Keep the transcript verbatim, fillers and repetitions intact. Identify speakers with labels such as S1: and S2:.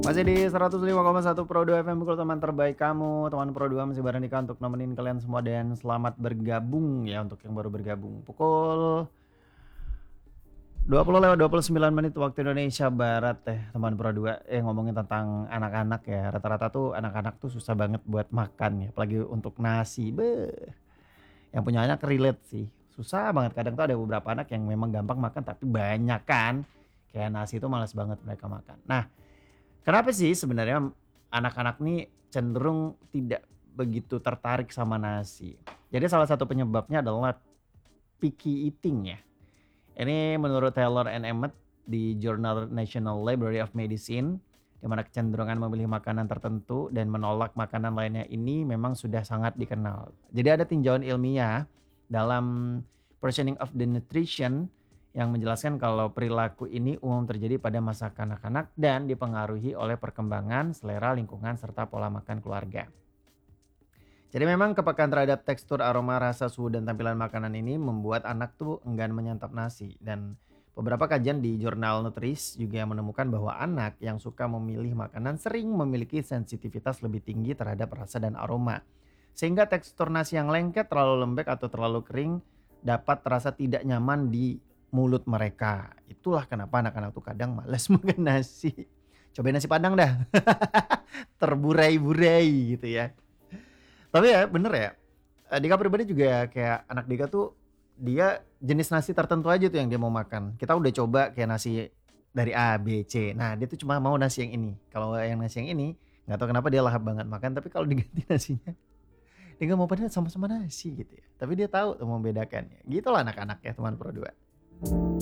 S1: Masih di seratus lima koma satu Pro dua F M, pukul teman terbaik kamu. Teman Pro dua masih bareng Dika untuk nemenin kalian semua dan selamat bergabung ya untuk yang baru bergabung. Pukul dua puluh lewat dua puluh sembilan menit waktu Indonesia Barat teh teman Pro dua. Eh ngomongin tentang anak-anak ya. Rata-rata tuh anak-anak tuh susah banget buat makan ya, apalagi untuk nasi. Beuh. Yang punya anak relate sih. Susah banget, kadang tuh ada beberapa anak yang memang gampang makan tapi banyak kan. Kayak nasi itu malas banget mereka makan. Nah, kenapa sih sebenarnya anak-anak nih cenderung tidak begitu tertarik sama nasi? Jadi salah satu penyebabnya adalah picky eating ya. Ini menurut Taylor and Emmett di jurnal National Library of Medicine, di mana kecenderungan memilih makanan tertentu dan menolak makanan lainnya ini memang sudah sangat dikenal. Jadi ada tinjauan ilmiah dalam Portioning of the Nutrition yang menjelaskan kalau perilaku ini umum terjadi pada masa kanak-kanak dan dipengaruhi oleh perkembangan, selera, lingkungan, serta pola makan keluarga. Jadi memang kepekaan terhadap tekstur, aroma, rasa, suhu, dan tampilan makanan ini membuat anak tuh enggan menyantap nasi. Dan beberapa kajian di jurnal Nutris juga menemukan bahwa anak yang suka memilih makanan sering memiliki sensitivitas lebih tinggi terhadap rasa dan aroma. Sehingga tekstur nasi yang lengket, terlalu lembek, atau terlalu kering dapat terasa tidak nyaman di mulut mereka. Itulah kenapa anak-anak tuh kadang malas makan nasi. Cobain nasi padang dah. Terburai-burai gitu ya. Tapi ya bener ya, eee, Dika pribadi juga kayak anak Dika tuh, dia jenis nasi tertentu aja tuh yang dia mau makan. Kita udah coba kayak nasi dari A, B, C. Nah dia tuh cuma mau nasi yang ini. Kalau yang nasi yang ini, nggak tahu kenapa dia lahap banget makan, tapi kalau diganti nasinya, dia nggak mau, padahal sama-sama nasi gitu ya. Tapi dia tahu tuh membedakannya. Gitulah anak-anak ya teman Pro dua.